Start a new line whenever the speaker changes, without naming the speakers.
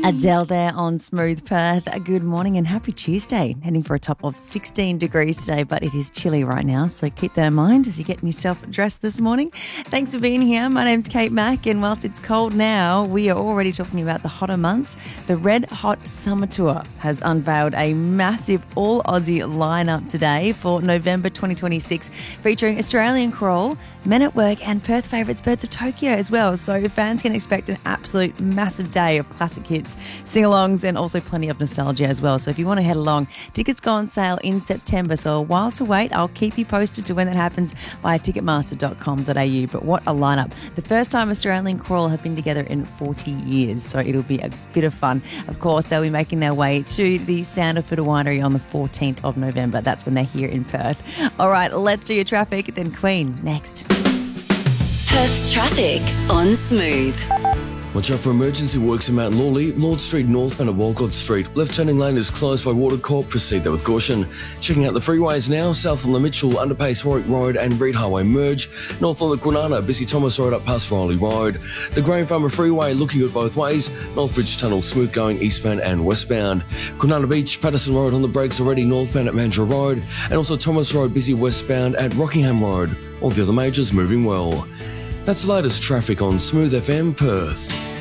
Adele there on Smooth Perth. Good morning and happy Tuesday. Heading for a top of 16 degrees today, but it is chilly right now, so keep that in mind as you're getting yourself dressed this morning. Thanks for being here. My name's Kate Mack, and whilst it's cold now, we are already talking about the hotter months. The Red Hot Summer Tour has unveiled a massive all-Aussie lineup today for November 2026, featuring Australian Crawl, Men at Work, and Perth favourites Birds of Tokyo as well. So fans can expect an absolute massive day of classic hits, sing-alongs, and also plenty of nostalgia as well. So if you want to head along, tickets go on sale in September, so a while to wait. I'll keep you posted to when that happens via ticketmaster.com.au. But what a lineup. The first time Australian Crawl have been together in 40 years, so it'll be a bit of fun. Of course, they'll be making their way to the Sound of Footer Winery on the 14th of November. That's when they're here in Perth. All right, let's do your traffic, then Queen next.
Perth's traffic on Smooth.
Watch out for emergency works in Mount Lawley, Lord Street northbound at Walcott Street. Left turning lane is closed by Watercorp. Proceed there with caution. Checking out the freeways now. South on the Mitchell, underpass Warwick Road and Reed Highway merge. North on the Kwinana, busy Thomas Road up past Riley Road. The Grain Farmer Freeway looking good both ways. Northbridge Tunnel smooth going eastbound and westbound. Kwinana Beach, Patterson Road on the brakes already northbound at Mandurah Road. And also Thomas Road busy westbound at Rockingham Road. All the other majors moving well. That's the latest traffic on Smooth FM Perth.